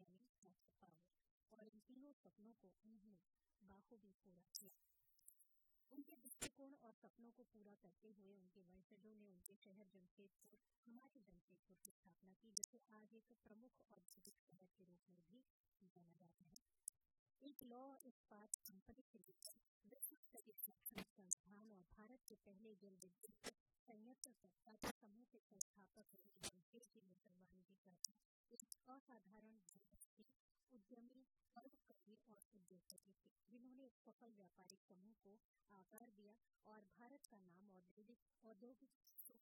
यानी soft power. और इन तीनों सपनों को उन्होंने बाखूबी पूरा किया। उनके दृष्टिकोण और सपनों को पूरा करते हुए उनके वंशजों ने उनके शहर जमशेदपुर, हमारे जमशेदपुर की स्थापना की, जिसे आज एक प्रमुख औद्योगिक शहर के रूप में भी जाना जाता है। एक लौह इस्पात कंपनी से लेकर विश्व स्तरीय शैक्षणिक संस्थान और भारत के पहले जल विद्युत संयंत्र टाटा समूह के संस्थापक रहे जमशेदजी मुसलमान की गाथा एक असाधारण दूरदर्शी उद्यमी, परोपकारी और उद्योगपति थे, जिन्होंने एक सफल व्यापारिक समूह को आकार दिया और भारत का नाम औद्योगिक